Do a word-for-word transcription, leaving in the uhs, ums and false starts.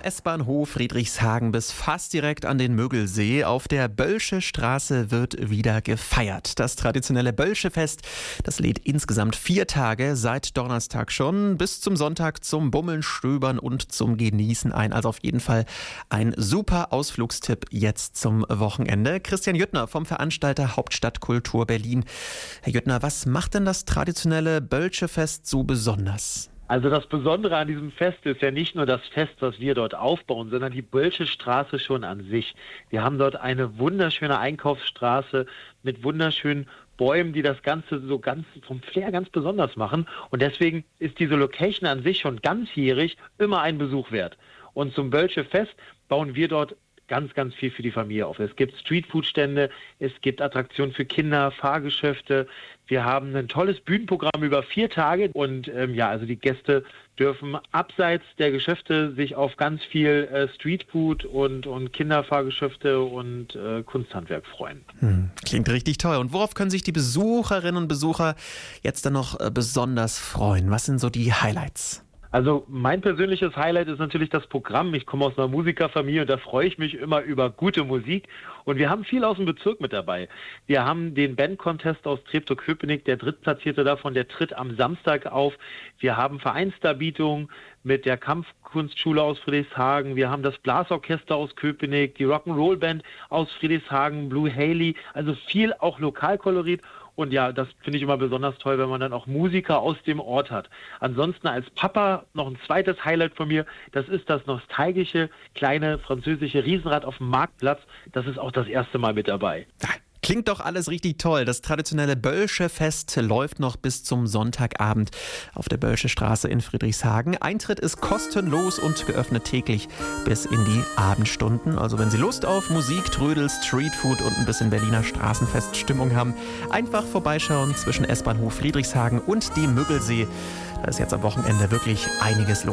S-Bahnhof Friedrichshagen bis fast direkt an den Müggelsee. Auf der Bölsche Straße wird wieder gefeiert. Das traditionelle Bölsche-Fest, das lädt insgesamt vier Tage, seit Donnerstag schon, bis zum Sonntag zum Bummeln, Stöbern und zum Genießen ein. Also auf jeden Fall ein super Ausflugstipp jetzt zum Wochenende. Christian Jüttner vom Veranstalter Hauptstadtkultur Berlin. Herr Jüttner, was macht denn das traditionelle Bölsche-Fest so besonders? Also das Besondere an diesem Fest ist ja nicht nur das Fest, was wir dort aufbauen, sondern die Bölsche Straße schon an sich. Wir haben dort eine wunderschöne Einkaufsstraße mit wunderschönen Bäumen, die das Ganze so ganz vom Flair ganz besonders machen. Und deswegen ist diese Location an sich schon ganzjährig immer ein Besuch wert. Und zum Bölsche Fest bauen wir dort ganz, ganz viel für die Familie auf. Es gibt Streetfood-Stände, es gibt Attraktionen für Kinder, Fahrgeschäfte. Wir haben ein tolles Bühnenprogramm über vier Tage und ähm, ja, also die Gäste dürfen abseits der Geschäfte sich auf ganz viel äh, Streetfood und, und Kinderfahrgeschäfte und äh, Kunsthandwerk freuen. Hm, klingt richtig toll. Und worauf können sich die Besucherinnen und Besucher jetzt dann noch äh, besonders freuen? Was sind so die Highlights? Also mein persönliches Highlight ist natürlich das Programm. Ich komme aus einer Musikerfamilie und da freue ich mich immer über gute Musik. Und wir haben viel aus dem Bezirk mit dabei. Wir haben den Band-Contest aus Treptow-Köpenick, der Drittplatzierte davon, der tritt am Samstag auf. Wir haben Vereinsdarbietungen mit der Kampfkunstschule aus Friedrichshagen. Wir haben das Blasorchester aus Köpenick, die Rock'n'Roll-Band aus Friedrichshagen, Blue Haley. Also viel auch Lokalkolorit. Und ja, das finde ich immer besonders toll, wenn man dann auch Musiker aus dem Ort hat. Ansonsten als Papa noch ein zweites Highlight von mir. Das ist das nostalgische kleine französische Riesenrad auf dem Marktplatz. Das ist auch das erste Mal mit dabei. Klingt doch alles richtig toll. Das traditionelle Bölsche Fest läuft noch bis zum Sonntagabend auf der Bölsche Straße in Friedrichshagen. Eintritt ist kostenlos und geöffnet täglich bis in die Abendstunden. Also wenn Sie Lust auf Musik, Trödel, Streetfood und ein bisschen Berliner Straßenfeststimmung haben, einfach vorbeischauen zwischen S-Bahnhof Friedrichshagen und dem Müggelsee. Da ist jetzt am Wochenende wirklich einiges los.